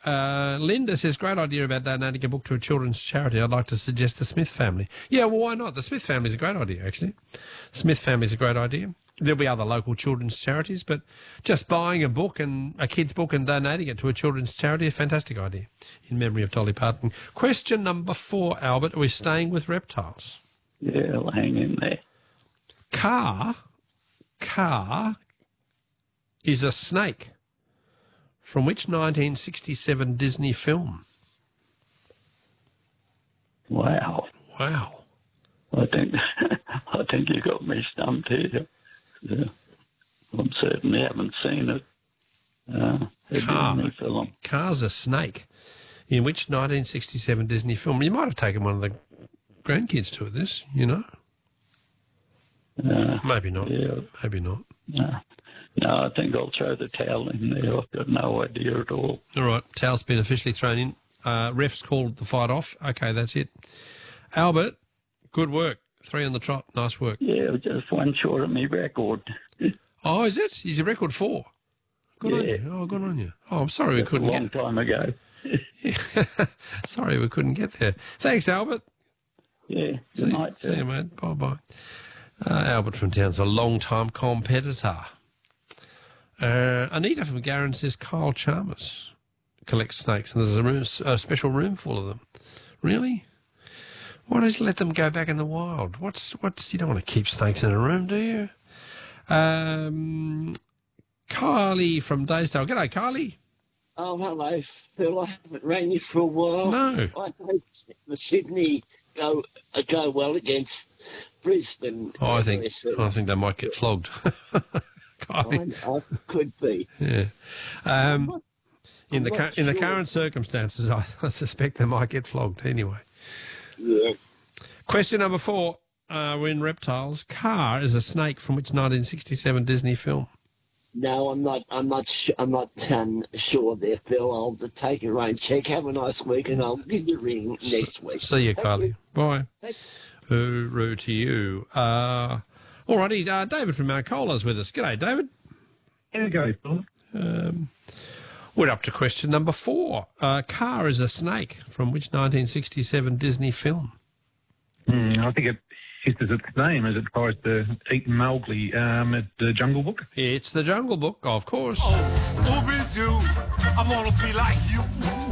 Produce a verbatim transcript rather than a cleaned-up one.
Uh, Linda says, great idea about donating a book to a children's charity. I'd like to suggest the Smith family. Yeah, well, why not? The Smith family is a great idea, actually. Smith family is a great idea. There'll be other local children's charities, but just buying a book and a kid's book and donating it to a children's charity, a fantastic idea, in memory of Dolly Parton. Question number four, Albert. Are we staying with reptiles? Yeah, I'll hang in there. Car, car is a snake. From which nineteen sixty-seven Disney film? Wow. Wow. I think I think you got me stumped here. Yeah. I certainly haven't seen it. Uh, a Car. Disney film. Car's a snake. In which nineteen sixty-seven Disney film? You might have taken one of the grandkids to it, this, you know? Uh, Maybe not. Yeah. Maybe not. No. no, I think I'll throw the towel in there. I've got no idea at all. All right, towel's been officially thrown in. Uh, ref's called the fight off. Okay, that's it. Albert, good work. Three on the trot. Nice work. Yeah, just one short of my record. Oh, is it? Is your record four? Good on Yeah. you. Oh, good on you. Oh, I'm sorry we That's couldn't a long get... time ago. Sorry we couldn't get there. Thanks, Albert. Yeah, See, good night, see you, sir. mate. Bye-bye. Uh, Albert from town's a long-time competitor. Uh, Anita from Garran says Kyle Chalmers collects snakes, and there's a, room, a special room full of them. Really? Why don't you let them go back in the wild? What's what's you don't want to keep snakes in a room, do you? Um, Kylie from Daysdale. G'day, Kylie. Oh, hello, Phil. I haven't rang you for a while. No. I hope the Sydney go uh, go well against Brisbane. Oh, I think Aggressive. I think they might get flogged. Kylie. I, I could be. Yeah. Um, in I'm the not cur- in the sure. current circumstances, I, I suspect they might get flogged anyway. Yeah. Question number four. Uh, we're in reptiles. Car is a snake from which nineteen sixty-seven Disney film? No, I'm not. I'm not. Sh- I'm not um, sure there, Phil. I'll just take your own check. Have a nice week, and I'll give you a ring next week. See you, Thank Kylie. you. Bye. Thank Hooroo to you. Uh, all righty, uh, David from Marcola's with us. G'day, David. Here we go, Phil. Um, we're up to question number four. Uh, Car is a snake from which nineteen sixty-seven Disney film? Mm, I think it is as its name as it tries to eat Mowgli um, at the Jungle Book. It's the Jungle Book, of course. Oh, Ooby-Doo, I wanna be like you.